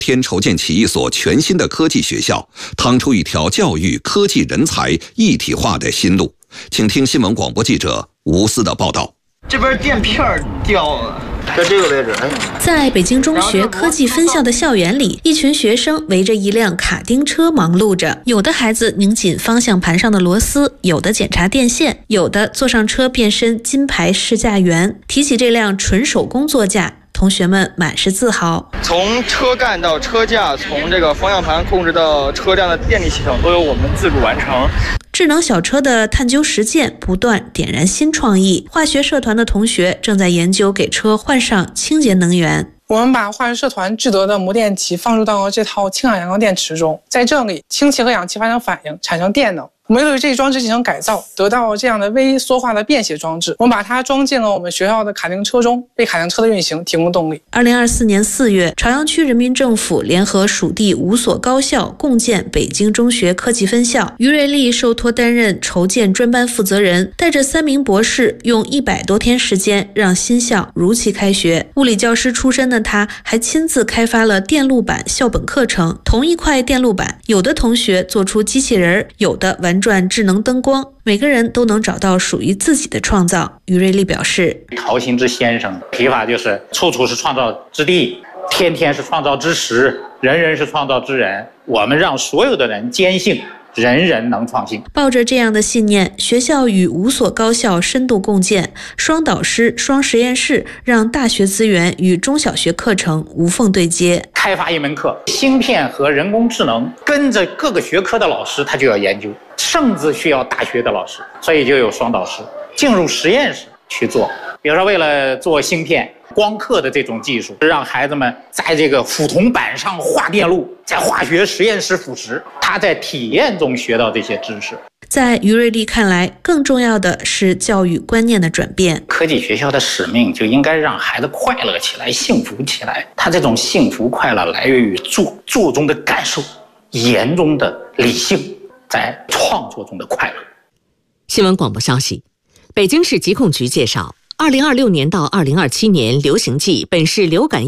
添筹建起一所全新的科技学校，趟出一条教育科技人才一体化的新路。请听新闻广播记者吴思的报道。 这边垫片掉了，在这个位置。 在北京中学科技分校的校园里，一群学生围着一辆卡丁车忙碌着，有的孩子拧紧方向盘上的螺丝，有的检查电线，有的坐上车变身金牌试驾员。提起这辆纯手工座驾，同学们满是自豪。 从车干到车架，从这个方向盘控制到车辆的电力系统，都由我们自主完成。 智能小车的探究实践不断点燃新创意。化学社团的同学正在研究给车换上清洁能源。 我们把化学社团制得的膜电极放入到这套氢氧阳光电池中，在这里氢气和氧气发生反应，产生电能。我们对这一装置进行改造，得到这样的微缩化的便携装置。我们把它装进了我们学校的卡丁车中，为卡丁车的运行提供动力。 2024年4月，朝阳区人民政府联合属地5所高校共建北京中学科技分校，于瑞丽受托担任筹建专班负责人，带着3名博士，用100多天时间让新校如期开学。物理教师出身的他，还亲自开发了电路板校本课程。同一块电路板，有的同学做出机器人，有的玩转智能灯光，每个人都能找到属于自己的创造。于瑞丽表示， 陶行知先生提法就是处处是创造之地，天天是创造之时，人人是创造之人。我们让所有的人坚信人人能创新。 抱着这样的信念，学校与5所高校深度共建，双导师、双实验室，让大学资源与中小学课程无缝对接。 开发一门课，芯片和人工智能，跟着各个学科的老师他就要研究，甚至需要大学的老师，所以就有双导师进入实验室去做。比如说为了做芯片光刻的这种技术，让孩子们在这个辅铜板上画电路，在化学实验室腐蚀，他在体验中学到这些知识。 在于瑞丽看来，更重要的是教育观念的转变。 科技学校的使命就应该让孩子快乐起来，幸福起来。他这种幸福快乐来源于做中的感受，言中的理性，在创作中的快乐。 新闻广播消息，北京市疾控局介绍，2026年到2027年流行季本市流感